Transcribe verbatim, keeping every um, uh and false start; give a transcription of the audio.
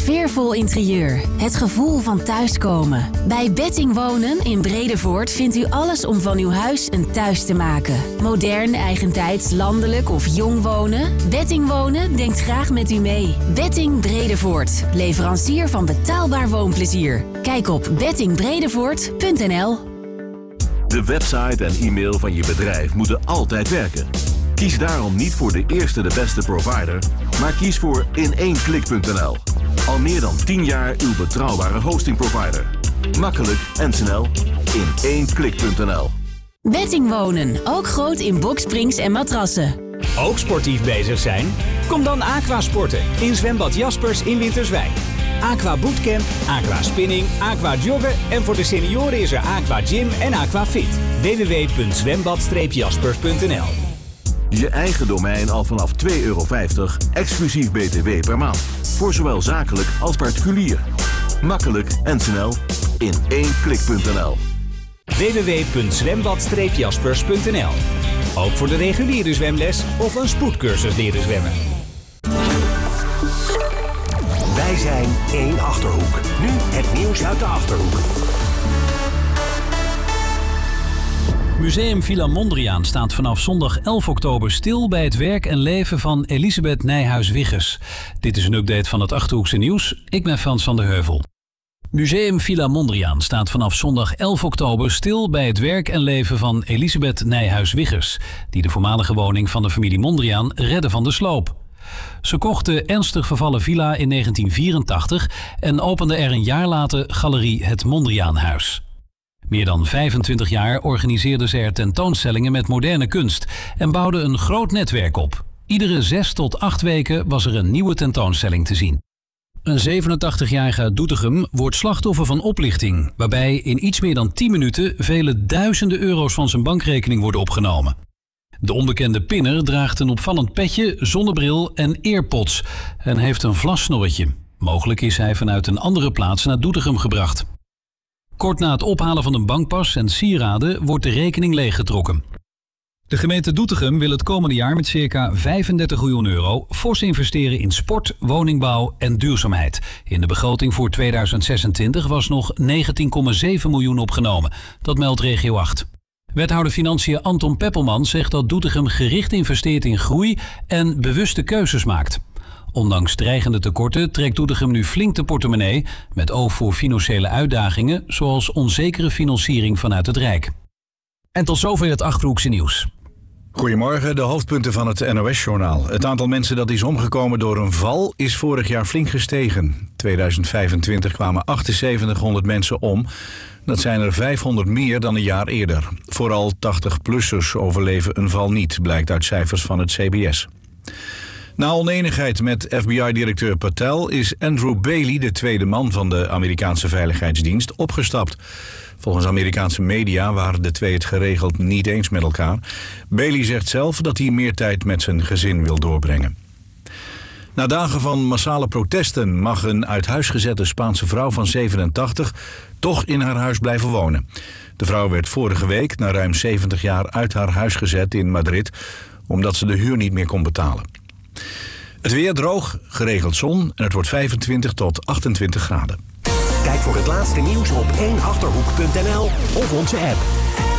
Sfeervol interieur. Het gevoel van thuiskomen. Bij Betting Wonen in Bredevoort vindt u alles om van uw huis een thuis te maken. Modern, eigentijds, landelijk of jong wonen? Betting Wonen denkt graag met u mee. Betting Bredevoort. Leverancier van betaalbaar woonplezier. Kijk op betting bredevoort punt n l. De website en e-mail van je bedrijf moeten altijd werken. Kies daarom niet voor de eerste de beste provider, maar kies voor in één klik punt n l. Al meer dan tien jaar uw betrouwbare hostingprovider. Makkelijk en snel in één klik punt n l. Betting Wonen, ook groot in boksprings en matrassen. Ook sportief bezig zijn? Kom dan Aqua sporten in zwembad Jaspers in Winterswijk. Aqua Bootcamp, Aqua Spinning, Aqua Joggen en voor de senioren is er Aqua Gym en Aqua Fit. w w w punt zwembad jaspers punt n l. Je eigen domein al vanaf twee euro vijftig, exclusief b t w per maand. Voor zowel zakelijk als particulier. Makkelijk en snel in één klik punt n l. w w w punt zwembad jaspers punt n l. Ook voor de reguliere zwemles of een spoedcursus leren zwemmen. Wij zijn één Achterhoek. Nu het nieuws uit de Achterhoek. Museum Villa Mondriaan staat vanaf zondag elf oktober stil bij het werk en leven van Elisabeth Nijhuis-Wiggers. Dit is een update van het Achterhoekse nieuws. Ik ben Frans van der Heuvel. Museum Villa Mondriaan staat vanaf zondag elf oktober stil bij het werk en leven van Elisabeth Nijhuis-Wiggers, die de voormalige woning van de familie Mondriaan redde van de sloop. Ze kocht de ernstig vervallen villa in negentien vierentachtig en opende er een jaar later galerie Het Mondriaanhuis. Meer dan vijfentwintig jaar organiseerde ze er tentoonstellingen met moderne kunst en bouwde een groot netwerk op. Iedere zes tot acht weken was er een nieuwe tentoonstelling te zien. Een zevenentachtigjarige uit Doetinchem wordt slachtoffer van oplichting, waarbij in iets meer dan tien minuten vele duizenden euro's van zijn bankrekening worden opgenomen. De onbekende pinner draagt een opvallend petje, zonnebril en earpods en heeft een vlassnorretje. Mogelijk is hij vanuit een andere plaats naar Doetinchem gebracht. Kort na het ophalen van een bankpas en sieraden wordt de rekening leeggetrokken. De gemeente Doetinchem wil het komende jaar met circa vijfendertig miljoen euro fors investeren in sport, woningbouw en duurzaamheid. In de begroting voor tweeduizend zesentwintig was nog negentien komma zeven miljoen opgenomen. Dat meldt regio acht. Wethouder Financiën Anton Peppelman zegt dat Doetinchem gericht investeert in groei en bewuste keuzes maakt. Ondanks dreigende tekorten trekt Doetinchem nu flink de portemonnee met oog voor financiële uitdagingen zoals onzekere financiering vanuit het Rijk. En tot zover het Achterhoekse nieuws. Goedemorgen, de hoofdpunten van het N O S-journaal. Het aantal mensen dat is omgekomen door een val is vorig jaar flink gestegen. tweeduizend vijfentwintig kwamen achtenzeventighonderd mensen om. Dat zijn er vijfhonderd meer dan een jaar eerder. Vooral tachtig-plussers overleven een val niet, blijkt uit cijfers van het C B S. Na onenigheid met F B I-directeur Patel is Andrew Bailey, de tweede man van de Amerikaanse veiligheidsdienst, opgestapt. Volgens Amerikaanse media waren de twee het geregeld niet eens met elkaar. Bailey zegt zelf dat hij meer tijd met zijn gezin wil doorbrengen. Na dagen van massale protesten mag een uit huis gezette Spaanse vrouw van zevenentachtig toch in haar huis blijven wonen. De vrouw werd vorige week na ruim zeventig jaar uit haar huis gezet in Madrid, omdat ze de huur niet meer kon betalen. Het weer droog, geregeld zon en het wordt vijfentwintig tot achtentwintig graden. Kijk voor het laatste nieuws op één achterhoek punt n l of onze app.